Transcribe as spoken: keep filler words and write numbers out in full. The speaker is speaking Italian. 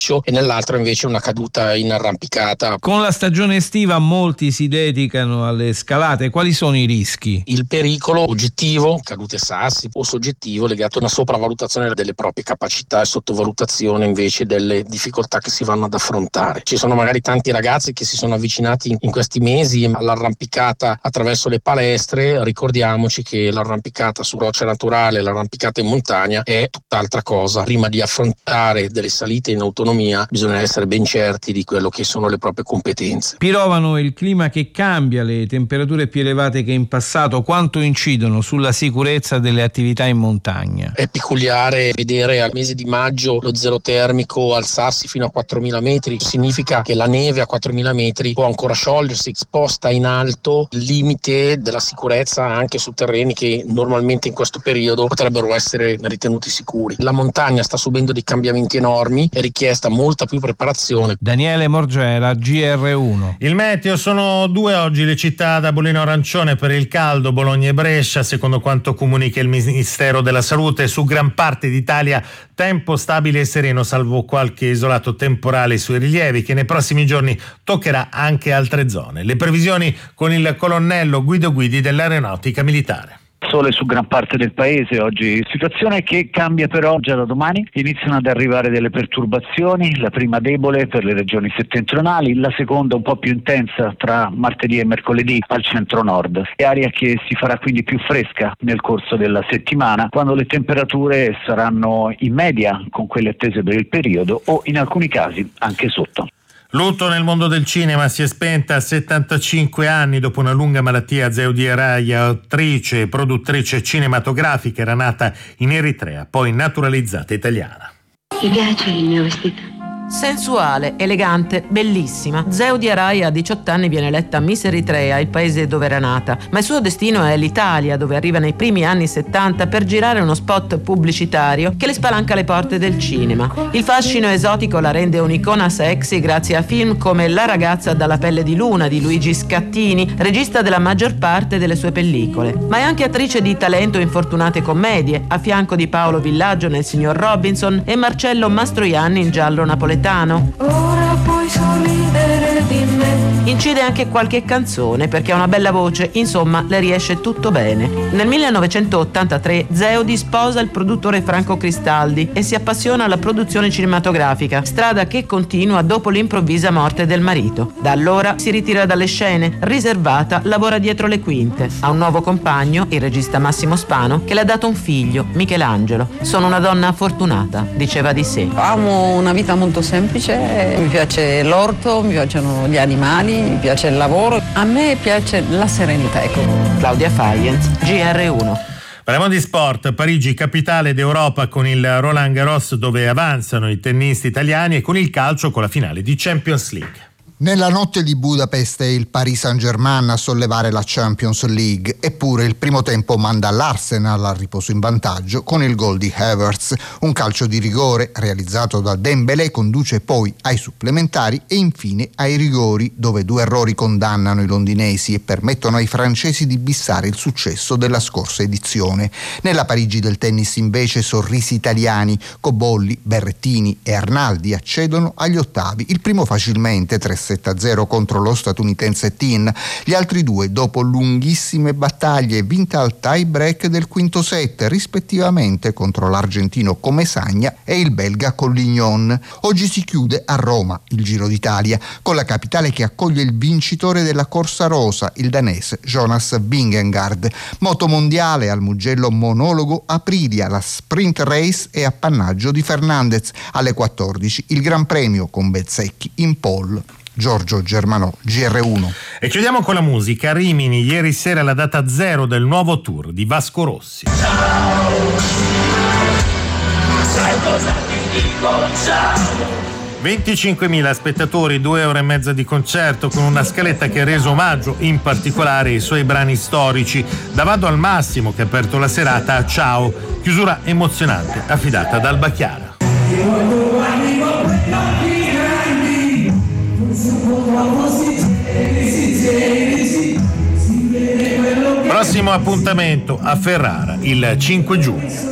e nell'altra invece una caduta in arrampicata. Con la stagione estiva molti si dedicano alle scalate, quali sono i rischi? Il pericolo oggettivo, cadute sassi, o soggettivo legato a una sopravvalutazione delle proprie capacità e sottovalutazione invece delle difficoltà che si vanno ad affrontare. Ci sono magari tanti ragazzi che si sono avvicinati in questi mesi all'arrampicata attraverso le palestre. Ricordiamoci che l'arrampicata su roccia naturale, l'arrampicata in montagna è tutt'altra cosa. Prima di affrontare delle salite in autonomia bisogna essere ben certi di quello che sono le proprie competenze. Pirovano, il clima che cambia, le temperature più elevate che in passato, quanto incidono sulla sicurezza delle attività in montagna? È peculiare vedere al mese di maggio lo zero termico alzarsi fino a quattromila metri. Significa che la neve a quattromila metri può ancora sciogliersi, sposta in alto il limite della sicurezza anche su terreni che normalmente in questo periodo potrebbero essere ritenuti sicuri. La montagna sta subendo dei cambiamenti enormi, è richiesta molta più preparazione. Daniele Morgera, G R uno. Il meteo: sono due oggi le città da bollino arancione per il caldo, Bologna e Brescia, secondo quanto comunica il Ministero della Salute. Su gran parte d'Italia tempo stabile e sereno, salvo qualche isolato temporale sui rilievi che nei prossimi giorni toccherà anche altre zone. Le previsioni con il colonnello Guido Guidi dell'Aeronautica Militare. Sole su gran parte del paese oggi, situazione che cambia però già da domani. Iniziano ad arrivare delle perturbazioni, la prima debole per le regioni settentrionali, la seconda un po' più intensa tra martedì e mercoledì al centro-nord. È aria che si farà quindi più fresca nel corso della settimana, quando le temperature saranno in media con quelle attese per il periodo o in alcuni casi anche sotto. Lutto nel mondo del cinema: si è spenta a settantacinque anni dopo una lunga malattia Zeudi Araya, attrice e produttrice cinematografica. Era nata in Eritrea, poi naturalizzata italiana. Ti piace il mio vestito? Sensuale, elegante, bellissima. Zeudi Araya a diciotto anni viene eletta Miss Eritrea, il paese dove era nata, ma il suo destino è l'Italia, dove arriva nei primi anni settanta per girare uno spot pubblicitario che le spalanca le porte del cinema. Il fascino esotico la rende un'icona sexy grazie a film come La ragazza dalla pelle di luna di Luigi Scattini, regista della maggior parte delle sue pellicole, ma è anche attrice di talento in fortunate commedie, a fianco di Paolo Villaggio nel Signor Robinson e Marcello Mastroianni in Giallo napoletano. Ora puoi sorridere di me. Incide anche qualche canzone perché ha una bella voce, insomma le riesce tutto bene. Nel millenovecentottantatré Zeudi sposa il produttore Franco Cristaldi e si appassiona alla produzione cinematografica, strada che continua dopo l'improvvisa morte del marito. Da allora si ritira dalle scene, riservata lavora dietro le quinte. Ha un nuovo compagno, il regista Massimo Spano, che le ha dato un figlio, Michelangelo. Sono una donna fortunata, diceva di sé. Amo una vita molto semplice, mi piace l'orto, mi piacciono gli animali, mi piace il lavoro, a me piace la serenità. Ecco. Claudia Faienz, G R uno. Parliamo di sport. Parigi, capitale d'Europa, con il Roland Garros dove avanzano i tennisti italiani, e con il calcio con la finale di Champions League. Nella notte di Budapest è il Paris Saint-Germain a sollevare la Champions League, eppure il primo tempo manda l'Arsenal al riposo in vantaggio con il gol di Havertz. Un calcio di rigore realizzato da Dembélé conduce poi ai supplementari e infine ai rigori, dove due errori condannano i londinesi e permettono ai francesi di bissare il successo della scorsa edizione. Nella Parigi del tennis invece sorrisi italiani, Cobolli, Berrettini e Arnaldi accedono agli ottavi, il primo facilmente tre sette a zero contro lo statunitense Tin, gli altri due dopo lunghissime battaglie vinte al tie break del quinto set, rispettivamente contro l'argentino Comesagna e il belga Collignon. Oggi si chiude a Roma il Giro d'Italia, con la capitale che accoglie il vincitore della corsa rosa, il danese Jonas Vingegaard. Moto mondiale al Mugello monologo Aprilia, la sprint race è appannaggio di Fernandez. Alle quattordici il Gran Premio con Bezzecchi in pole. Giorgio Germanò, G R uno. E chiudiamo con la musica. A Rimini ieri sera la data zero del nuovo tour di Vasco Rossi. Ciao, sai cosa ti dico? Ciao. venticinquemila spettatori, due ore e mezza di concerto con una scaletta che ha reso omaggio in particolare ai suoi brani storici. Da Vado al Massimo, che ha aperto la serata, a Ciao, chiusura emozionante affidata ad Alba Chiara. Prossimo appuntamento a Ferrara il cinque giugno.